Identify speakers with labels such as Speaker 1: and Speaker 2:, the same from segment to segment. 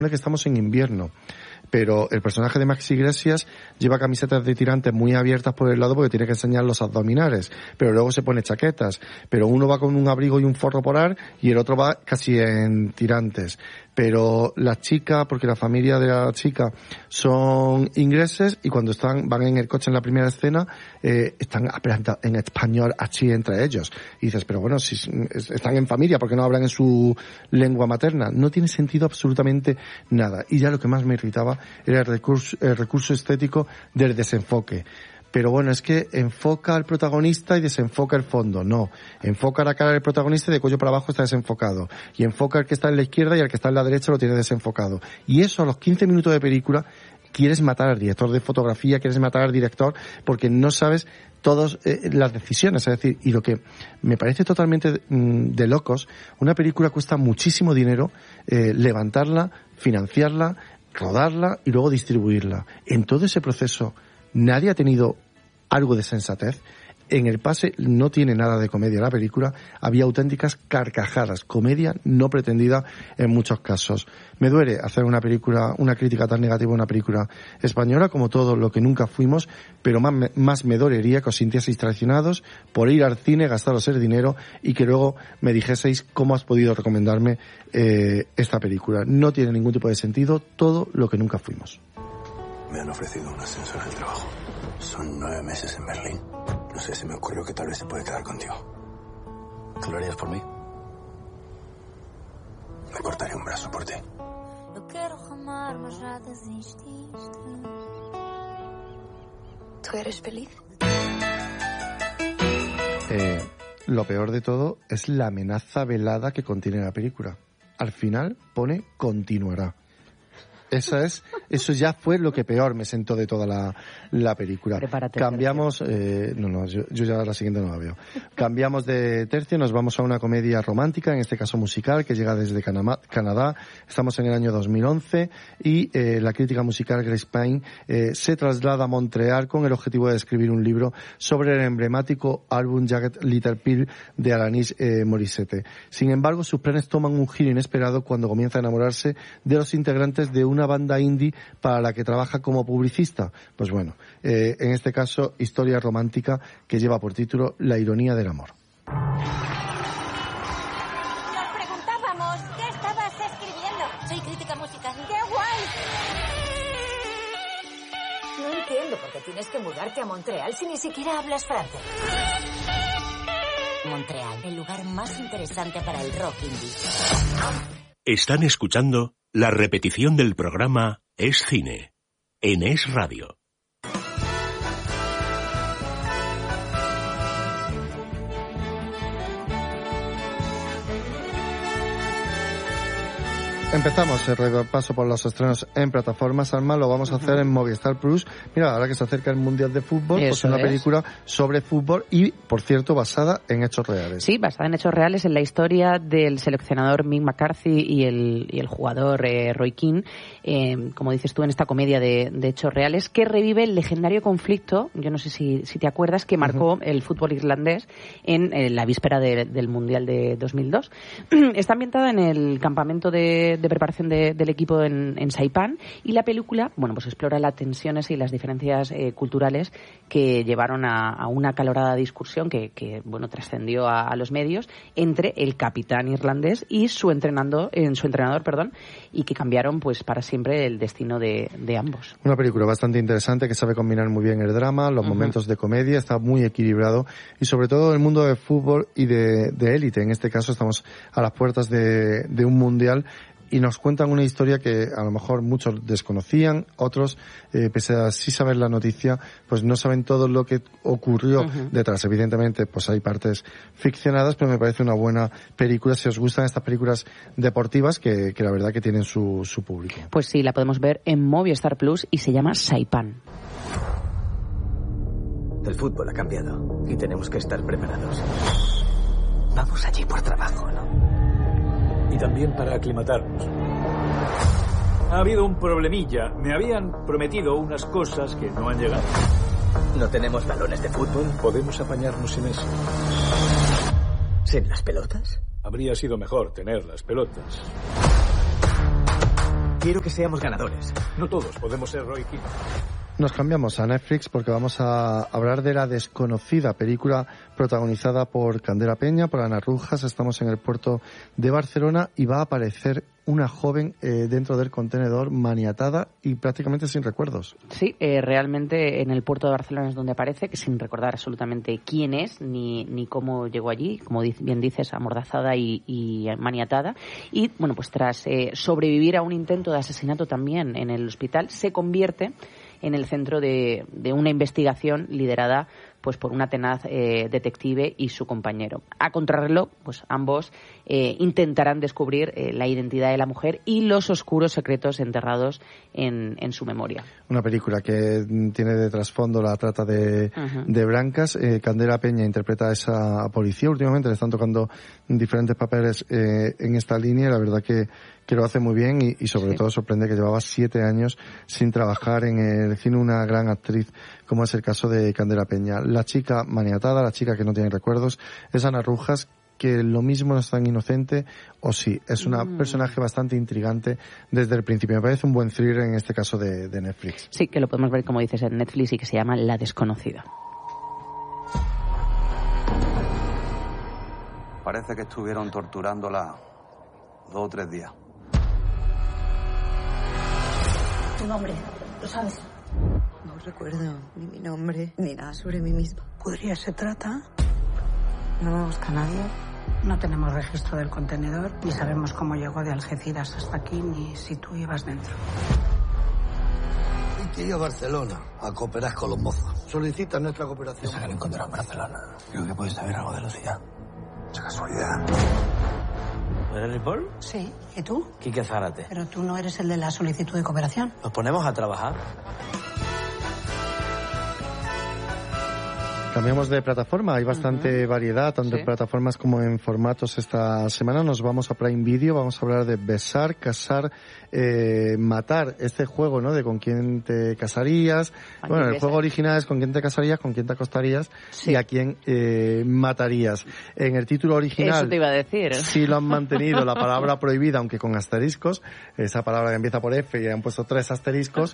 Speaker 1: que estamos en invierno, pero el personaje de Maxi Iglesias lleva camisetas de tirantes muy abiertas por el lado porque tiene que enseñar los abdominales, pero luego se pone chaquetas, pero uno va con un abrigo y un forro polar y el otro va casi en tirantes. Pero la chica, porque la familia de la chica son ingleses y cuando van en el coche en la primera escena, están hablando en español así entre ellos. Y dices, pero bueno, si están en familia, ¿por qué no hablan en su lengua materna? No tiene sentido absolutamente nada. Y ya lo que más me irritaba era el recurso estético del desenfoque. Pero bueno, es que enfoca al protagonista y desenfoca el fondo. No, enfoca la cara del protagonista y de cuello para abajo está desenfocado. Y enfoca al que está en la izquierda y al que está en la derecha lo tiene desenfocado. Y eso a los 15 minutos de película quieres matar al director de fotografía, quieres matar al director porque no sabes todas las decisiones. Es decir, y lo que me parece totalmente de locos, una película cuesta muchísimo dinero levantarla, financiarla, rodarla y luego distribuirla. En todo ese proceso nadie ha tenido algo de sensatez. En el pase no tiene nada de comedia la película, había auténticas carcajadas, comedia no pretendida en muchos casos. Me duele hacer una crítica tan negativa a una película española como todo lo que nunca fuimos, pero más me dolería que os sintieseis traicionados por ir al cine, gastaros el dinero y que luego me dijeseis cómo has podido recomendarme esta película. No tiene ningún tipo de sentido todo lo que nunca fuimos.
Speaker 2: Me han ofrecido un ascenso en el trabajo. Son 9 meses en Berlín. No sé, se me ocurrió que tal vez se puede quedar contigo. ¿Tú lo harías por mí? Me cortaría un brazo por ti.
Speaker 3: ¿Tú eres feliz?
Speaker 1: Lo peor de todo es la amenaza velada que contiene la película. Al final pone continuará. Eso ya fue lo que peor me sentó de toda la película.
Speaker 4: Prepárate.
Speaker 1: Cambiamos, yo ya la siguiente no la veo. Cambiamos de tercio, nos vamos a una comedia romántica, en este caso musical, que llega desde Canadá. Estamos en el año 2011 y la crítica musical Grace Payne se traslada a Montreal con el objetivo de escribir un libro sobre el emblemático álbum Jagged Little Pill de Alanis Morissette. Sin embargo, sus planes toman un giro inesperado cuando comienza a enamorarse de los integrantes de una banda indie para la que trabaja como publicista. Pues bueno, en este caso, historia romántica que lleva por título La ironía del amor.
Speaker 5: Nos preguntábamos, ¿qué estabas escribiendo? Soy crítica musical. ¡Qué guay!
Speaker 3: No entiendo por qué tienes que mudarte a Montreal si ni siquiera hablas francés.
Speaker 5: Montreal, el lugar más interesante para el rock indie.
Speaker 6: Están escuchando la repetición del programa Es Cine, en Es Radio.
Speaker 1: Empezamos el repaso por los estrenos en plataformas. Alma, lo vamos a hacer en Movistar Plus. Mira, ahora que se acerca el Mundial de Fútbol, pues es una película sobre fútbol y, por cierto, basada en hechos reales.
Speaker 4: Sí, basada en hechos reales, en la historia del seleccionador Mick McCarthy y el jugador Roy Keane, como dices tú, en esta comedia de hechos reales, que revive el legendario conflicto, yo no sé si te acuerdas, que marcó el fútbol irlandés en la víspera del Mundial de 2002. Está ambientada en el campamento de preparación del equipo en Saipan, y la película, bueno, pues explora las tensiones y las diferencias culturales que llevaron a una acalorada discusión que trascendió a los medios entre el capitán irlandés y su entrenador, y que cambiaron pues para siempre el destino de ambos.
Speaker 1: Una película bastante interesante que sabe combinar muy bien el drama, los momentos de comedia, está muy equilibrado y sobre todo el mundo del fútbol y de élite. En este caso estamos a las puertas de un mundial y nos cuentan una historia que a lo mejor muchos desconocían, otros, pese a sí saber la noticia, pues no saben todo lo que ocurrió detrás. Evidentemente, pues hay partes ficcionadas, pero me parece una buena película si os gustan estas películas deportivas que la verdad que tienen su público.
Speaker 4: Pues sí, la podemos ver en Movistar Plus y se llama Saipan.
Speaker 7: El fútbol ha cambiado y tenemos que estar preparados. Vamos allí por trabajo, ¿no?
Speaker 8: Y también para aclimatarnos. Ha habido un problemilla. Me habían prometido unas cosas que no han llegado.
Speaker 7: ¿No tenemos balones de fútbol?
Speaker 8: Podemos apañarnos sin eso.
Speaker 7: ¿Sin las pelotas?
Speaker 8: Habría sido mejor tener las pelotas.
Speaker 7: Quiero que seamos ganadores.
Speaker 8: No todos podemos ser Roy Keane.
Speaker 1: Nos cambiamos a Netflix porque vamos a hablar de La desconocida, película protagonizada por Candela Peña, por Ana Rujas. Estamos en el puerto de Barcelona y va a aparecer una joven dentro del contenedor maniatada y prácticamente sin recuerdos.
Speaker 4: Sí, realmente en el puerto de Barcelona es donde aparece, que sin recordar absolutamente quién es ni cómo llegó allí, como bien dices, amordazada y maniatada. Y bueno, pues tras sobrevivir a un intento de asesinato también en el hospital, se convierte en el centro de una investigación liderada pues por una tenaz detective y su compañero. A contrarreloj, pues ambos intentarán descubrir la identidad de la mujer y los oscuros secretos enterrados en su memoria.
Speaker 1: Una película que tiene de trasfondo la trata de blancas. Candela Peña interpreta a esa policía. Últimamente le están tocando diferentes papeles en esta línea. La verdad que lo hace muy bien y sobre todo sorprende que llevaba 7 años sin trabajar en el cine, una gran actriz como es el caso de Candela Peña. La chica maniatada, la chica que no tiene recuerdos, es Ana Rujas, que lo mismo no es tan inocente, o sí, es una personaje bastante intrigante desde el principio. Me parece un buen thriller en este caso de Netflix.
Speaker 4: Sí, que lo podemos ver, como dices, en Netflix y que se llama La desconocida.
Speaker 9: Parece que estuvieron torturándola 2 o 3 días.
Speaker 3: Tu nombre, ¿lo sabes?
Speaker 10: No recuerdo ni mi nombre, ni nada sobre mí misma.
Speaker 11: ¿Podría se trata?
Speaker 10: ¿No me busca nadie?
Speaker 11: No tenemos registro del contenedor, ni sabemos cómo llegó de Algeciras hasta aquí, ni si tú ibas dentro.
Speaker 12: Hay que ir a Barcelona a cooperar con los mozos. Solicita nuestra cooperación.
Speaker 2: Se han encontrado en Barcelona. Creo que puedes saber algo de Lucía. Esa casualidad.
Speaker 7: ¿Eres Ripoll?
Speaker 11: Sí. ¿Y tú?
Speaker 7: Quique Zárate.
Speaker 11: Pero tú no eres el de la solicitud de cooperación.
Speaker 7: Nos ponemos a trabajar.
Speaker 1: Cambiamos de plataforma, hay bastante variedad, tanto en plataformas como en formatos. Esta semana nos vamos a Prime Video, vamos a hablar de Besar, Casar, Matar, este juego, ¿no? De con quién te casarías. Bueno, el juego original es con quién te casarías, con quién te acostarías y a quién matarías. En el título original...
Speaker 4: Eso te iba a decir.
Speaker 1: Sí lo han mantenido, la palabra prohibida, aunque con asteriscos, esa palabra que empieza por F y han puesto 3 asteriscos,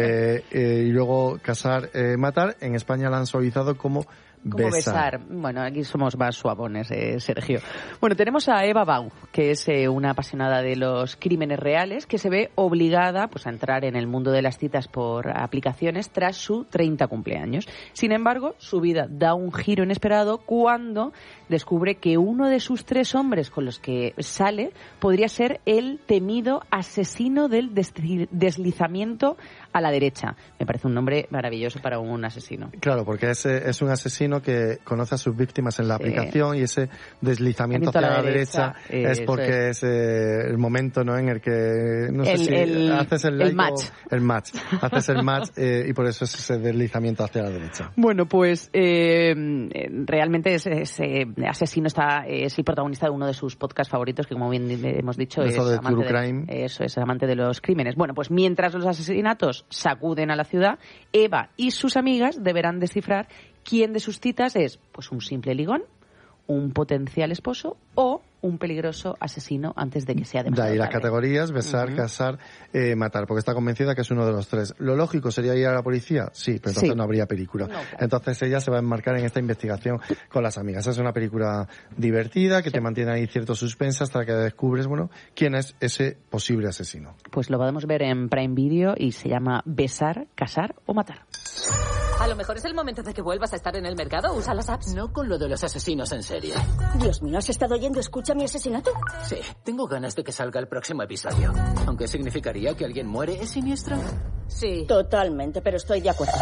Speaker 1: y luego Casar, Matar. En España la han suavizado como besar.
Speaker 4: Bueno, aquí somos más suabones, Sergio. Bueno, tenemos a Eva Bau, que es una apasionada de los crímenes reales, que se ve obligada pues a entrar en el mundo de las citas por aplicaciones tras su 30 cumpleaños. Sin embargo, su vida da un giro inesperado cuando descubre que uno de sus 3 hombres con los que sale podría ser el temido asesino del deslizamiento a la derecha. Me parece un nombre maravilloso para un asesino.
Speaker 1: Claro, porque es un asesino que conoce a sus víctimas en la aplicación y ese deslizamiento hacia la derecha es porque es el momento, ¿no?, en el que no sé si haces el match. Haces el match y por eso es ese deslizamiento hacia la derecha.
Speaker 4: Bueno, pues realmente ese asesino es el protagonista de uno de sus podcasts favoritos, que como bien hemos dicho es amante de los crímenes. Bueno, pues mientras los asesinatos sacuden a la ciudad, Eva y sus amigas deberán descifrar quién de sus citas es pues un simple ligón, un potencial esposo o un peligroso asesino antes de que sea demasiado
Speaker 1: tarde. De ahí las
Speaker 4: tarde.
Speaker 1: categorías, besar, casar, matar, porque está convencida que es uno de los 3. ¿Lo lógico sería ir a la policía? Sí, pero entonces no habría película. No, claro. Entonces ella se va a enmarcar en esta investigación con las amigas. Es una película divertida que te mantiene ahí cierto suspense hasta que descubres, bueno, quién es ese posible asesino.
Speaker 4: Pues lo podemos ver en Prime Video y se llama Besar, Casar o Matar.
Speaker 13: A lo mejor es el momento de que vuelvas a estar en el mercado. ¿Usa las apps?
Speaker 14: No con lo de los asesinos en serie.
Speaker 3: Dios mío, ¿has estado oyendo Escucha mi asesinato?
Speaker 14: Sí, tengo ganas de que salga el próximo episodio. Aunque significaría que alguien muere, ¿es siniestro?
Speaker 3: Sí. Totalmente, pero estoy de acuerdo.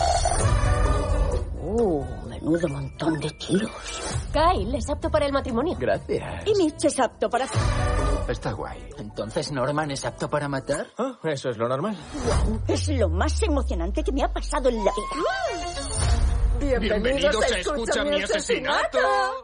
Speaker 3: Menudo montón de tiros.
Speaker 13: Kyle es apto para el matrimonio.
Speaker 14: Gracias.
Speaker 3: Y Mitch es apto para...
Speaker 14: Está guay. ¿Entonces Norman es apto para matar?
Speaker 7: Oh, ¿eso es lo normal?
Speaker 3: Wow, es lo más emocionante que me ha pasado en la vida.
Speaker 15: ¡Bienvenidos a Escucha mi asesinato!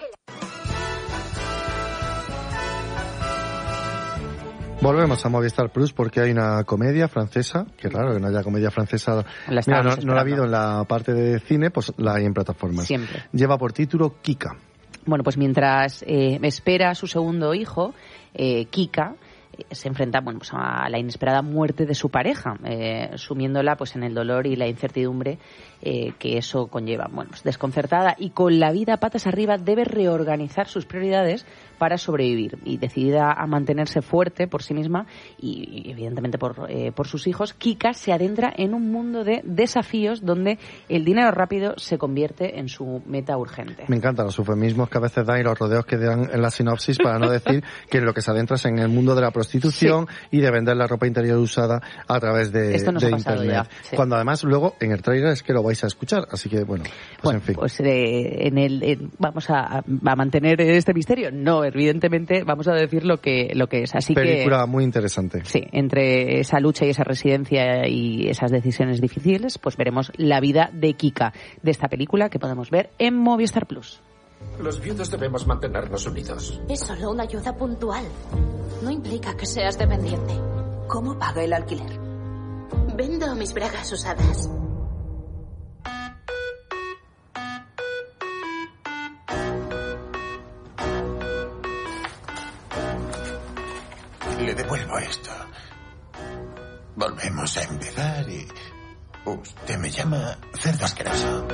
Speaker 1: Volvemos a Movistar Plus porque hay una comedia francesa, que raro que no haya comedia francesa. Mira, no la ha habido en la parte de cine, pues la hay en plataformas.
Speaker 4: Siempre.
Speaker 1: Lleva por título Kika.
Speaker 4: Bueno, pues mientras espera a su segundo hijo, Kika se enfrenta, bueno, pues a la inesperada muerte de su pareja, sumiéndola pues en el dolor y la incertidumbre que eso conlleva. Bueno, pues desconcertada y con la vida patas arriba, debe reorganizar sus prioridades para sobrevivir, y decidida a mantenerse fuerte por sí misma y evidentemente por sus hijos, Kika se adentra en un mundo de desafíos donde el dinero rápido se convierte en su meta urgente.
Speaker 1: Me encantan los eufemismos que a veces dan y los rodeos que dan en la sinopsis para no decir que lo que se adentra es en el mundo de la prostitución y de vender la ropa interior usada a través de internet.
Speaker 4: Ya, sí.
Speaker 1: Cuando además luego en el tráiler es que lo vais a escuchar, así que bueno, en fin.
Speaker 4: Pues vamos a mantener este misterio. No, evidentemente vamos a decir lo que es. Así
Speaker 1: película muy interesante.
Speaker 4: Sí, entre esa lucha y esa residencia y esas decisiones difíciles, pues veremos la vida de Kika, de esta película que podemos ver en Movistar Plus.
Speaker 15: Los viudos debemos mantenernos unidos.
Speaker 5: Es solo una ayuda puntual. No implica que seas dependiente.
Speaker 10: ¿Cómo paga el alquiler?
Speaker 5: Vendo mis bragas usadas.
Speaker 16: Le devuelvo esto. Volvemos a empezar y... Usted me llama cerdo asqueroso.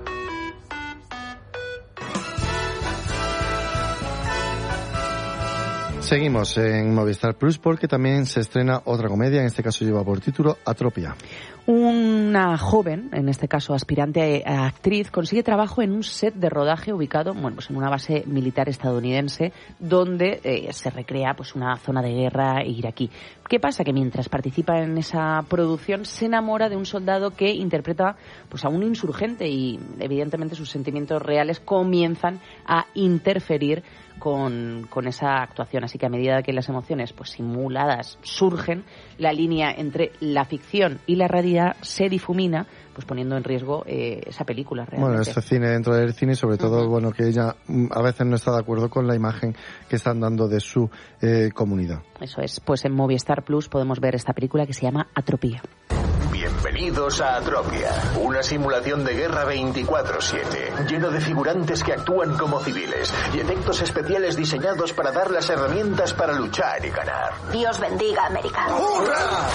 Speaker 1: Seguimos en Movistar Plus porque también se estrena otra comedia, en este caso lleva por título Atropia.
Speaker 4: Una joven, en este caso aspirante a actriz, consigue trabajo en un set de rodaje ubicado, bueno, pues en una base militar estadounidense donde se recrea pues una zona de guerra iraquí. ¿Qué pasa? Que mientras participa en esa producción se enamora de un soldado que interpreta pues a un insurgente y evidentemente sus sentimientos reales comienzan a interferir con esa actuación. Así que a medida que las emociones pues simuladas surgen, la línea entre la ficción y la realidad se difumina, pues poniendo en riesgo esa película realmente.
Speaker 1: Bueno, este cine dentro del cine, sobre todo, bueno, que ella a veces no está de acuerdo con la imagen que están dando de su comunidad.
Speaker 4: Eso es, pues en Movistar Plus podemos ver esta película que se llama Atropia.
Speaker 17: Bienvenidos a Atropia, una simulación de guerra 24/7, lleno de figurantes que actúan como civiles y efectos especiales diseñados para dar las herramientas para luchar y ganar.
Speaker 5: Dios bendiga América.
Speaker 15: ¡Hurra!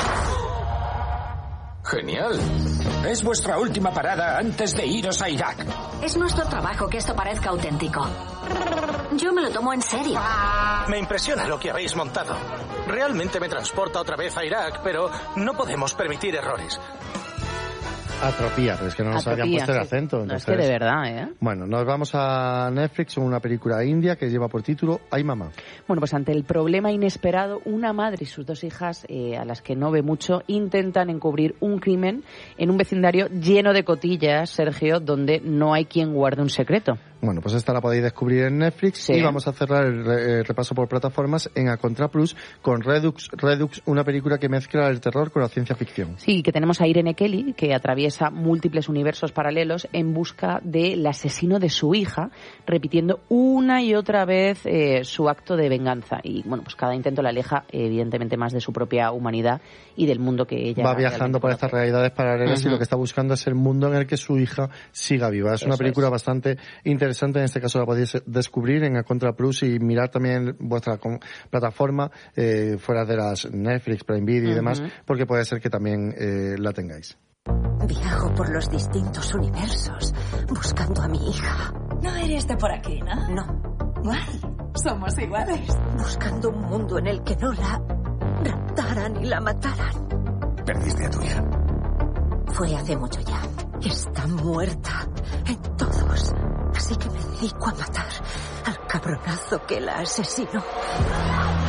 Speaker 15: Genial. Es vuestra última parada antes de iros a Irak.
Speaker 5: Es nuestro trabajo que esto parezca auténtico. Yo me lo tomo en serio.
Speaker 18: Me impresiona lo que habéis montado. Realmente me transporta otra vez a Irak, pero no podemos permitir errores.
Speaker 1: Atropía, pero es que no nos habían puesto el acento.
Speaker 4: No, entonces, es que de verdad,
Speaker 1: Bueno, nos vamos a Netflix con una película india que lleva por título Ay Mamá.
Speaker 4: Bueno, pues ante el problema inesperado, una madre y sus dos hijas, a las que no ve mucho, intentan encubrir un crimen en un vecindario lleno de cotillas, Sergio, donde no hay quien guarde un secreto.
Speaker 1: Bueno, pues esta la podéis descubrir en Netflix y vamos a cerrar el repaso por plataformas en A Contra Plus con Redux, una película que mezcla el terror con la ciencia ficción.
Speaker 4: Sí, que tenemos a Irene Kelly, que atraviesa múltiples universos paralelos en busca del asesino de su hija, repitiendo una y otra vez su acto de venganza. Y bueno, pues cada intento la aleja evidentemente más de su propia humanidad y del mundo que ella
Speaker 1: va viajando por estas realidades paralelas y lo que está buscando es el mundo en el que su hija siga viva. Es una película bastante interesante, en este caso la podéis descubrir en A Contra Plus y mirar también vuestra plataforma fuera de las Netflix, Prime Video y demás, porque puede ser que también la tengáis.
Speaker 10: Viajo por los distintos universos buscando a mi hija.
Speaker 3: No eres de por aquí, ¿no?
Speaker 10: No.
Speaker 3: Guay, somos iguales.
Speaker 10: Buscando un mundo en el que no la raptaran y la mataran.
Speaker 16: ¿Perdiste a tu hija?
Speaker 10: Fue hace mucho ya. Está muerta en todos. Así que me dedico a matar al cabronazo que la asesinó.